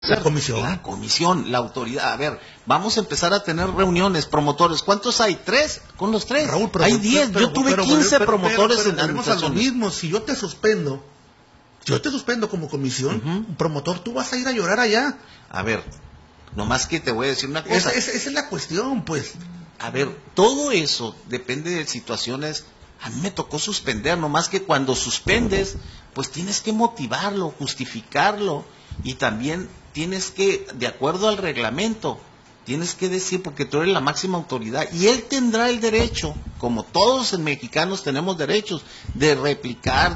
La comisión. La comisión, la autoridad. A ver, vamos a empezar a tener reuniones, promotores. ¿Cuántos hay? ¿3? Con los 3. Raúl, hay 10. Yo tuve 15 promotores en volvemos a lo mismo. Si yo te suspendo como comisión, promotor, tú vas a ir a llorar allá. A ver, nomás que te voy a decir una cosa. Esa es la cuestión, pues. A ver, todo eso depende de situaciones. A mí me tocó suspender, nomás que cuando suspendes, pues tienes que motivarlo, justificarlo, y también tienes que, de acuerdo al reglamento, tienes que decir, porque tú eres la máxima autoridad, y él tendrá el derecho, como todos los mexicanos tenemos derechos, de replicar,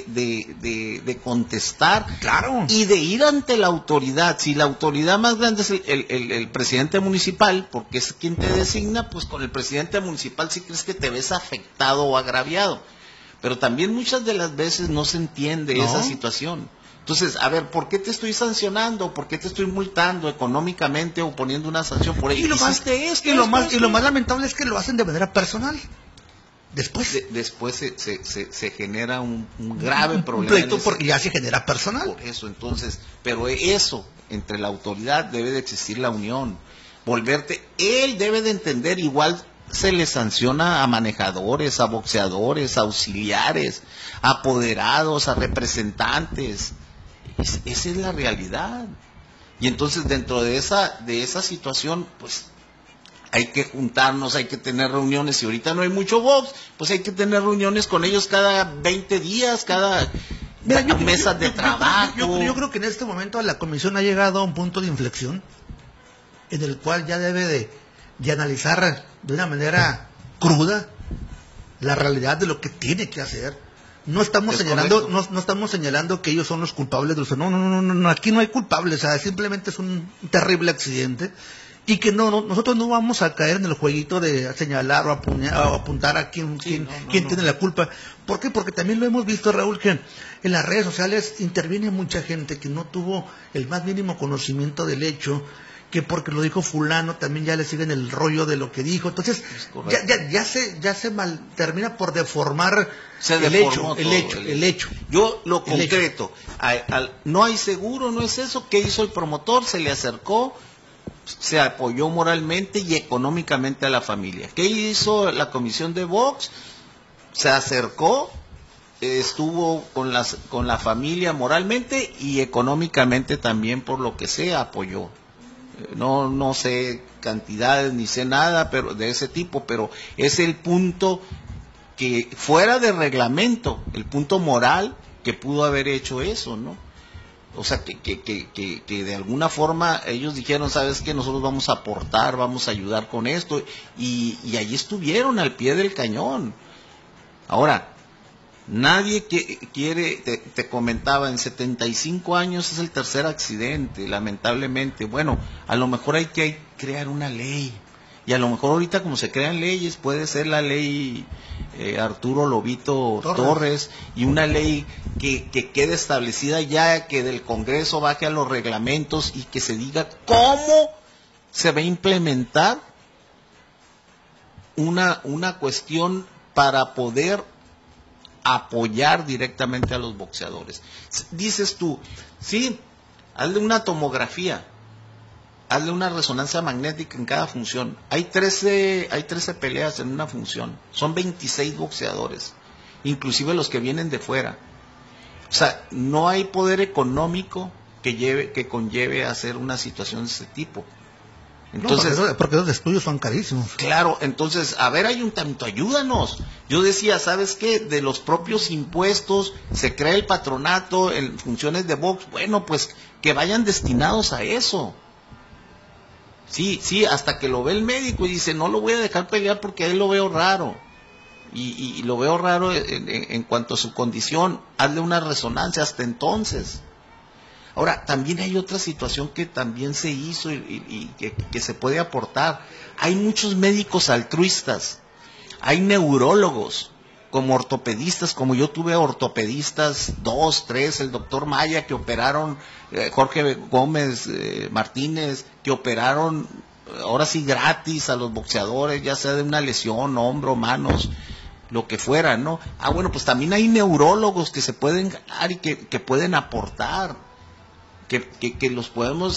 de contestar, claro, y de ir ante la autoridad. Si la autoridad más grande es el presidente municipal, porque es quien te designa, pues con el presidente municipal sí crees que te ves afectado o agraviado. Pero también muchas de las veces no se entiende esa situación. Entonces, a ver, ¿por qué te estoy sancionando? ¿Por qué te estoy multando económicamente o poniendo una sanción por ello? Y lo más lamentable es que lo hacen de manera personal. Después se genera un grave problema. Un pleito porque ya se genera personal. Por eso, entonces, pero eso, entre la autoridad debe de existir la unión. Él debe de entender, igual se le sanciona a manejadores, a boxeadores, a auxiliares, a apoderados, a representantes. Esa es la realidad. Y entonces dentro de esa situación, pues hay que juntarnos, hay que tener reuniones. Si ahorita no hay mucho box, pues hay que tener reuniones con ellos cada 20 días, cada mesas de trabajo. Yo creo que en este momento la comisión ha llegado a un punto de inflexión en el cual ya debe de analizar de una manera cruda la realidad de lo que tiene que hacer. No estamos señalando que ellos son los culpables de los... No, aquí no hay culpables, o sea, simplemente es un terrible accidente, y que nosotros no vamos a caer en el jueguito de señalar o apuntar a quién tiene la culpa. ¿Por qué? Porque también lo hemos visto, Raúl, que en las redes sociales interviene mucha gente que no tuvo el más mínimo conocimiento del hecho, que porque lo dijo fulano también ya le siguen el rollo de lo que dijo. Entonces ya se termina por deformar el hecho. Yo lo concreto, no hay seguro, no es eso. ¿Qué hizo el promotor? Se le acercó, se apoyó moralmente y económicamente a la familia. ¿Qué hizo la comisión de box? Se acercó, estuvo con la familia moralmente y económicamente también, por lo que sea, apoyó. No sé cantidades ni sé nada pero de ese tipo, pero es el punto que fuera de reglamento, el punto moral que pudo haber hecho eso, ¿no? O sea, que de alguna forma ellos dijeron, ¿sabes qué? Nosotros vamos a aportar, vamos a ayudar con esto, y allí estuvieron al pie del cañón. Ahora, nadie quiere, te comentaba, en 75 años es el tercer accidente, lamentablemente. Bueno, a lo mejor hay que crear una ley, y a lo mejor ahorita como se crean leyes, puede ser la ley Arturo Lobito Torres, y una ley que quede establecida ya, que del Congreso baje a los reglamentos y que se diga cómo se va a implementar una cuestión para poder apoyar directamente a los boxeadores. Dices tú, sí, hazle una tomografía, hazle una resonancia magnética en cada función. Hay 13 peleas en una función, son 26 boxeadores, inclusive los que vienen de fuera. O sea, no hay poder económico que conlleve a hacer una situación de ese tipo. Entonces, porque esos estudios son carísimos. Claro, entonces, a ver, ayuntamiento, ayúdanos. Yo decía, ¿sabes qué? De los propios impuestos se crea el patronato en funciones de box. Bueno, pues que vayan destinados a eso. Sí, hasta que lo ve el médico y dice, no lo voy a dejar pelear porque a él lo veo raro. Y lo veo raro en cuanto a su condición. Hazle una resonancia hasta entonces. Ahora, también hay otra situación que también se hizo y que se puede aportar. Hay muchos médicos altruistas, hay neurólogos, como ortopedistas, como yo tuve ortopedistas, 2, 3, el doctor Maya, que operaron, Jorge Gómez Martínez, que operaron, ahora sí gratis a los boxeadores, ya sea de una lesión, hombro, manos, lo que fuera, ¿no? Bueno, pues también hay neurólogos que se pueden ganar y que pueden aportar. que los podemos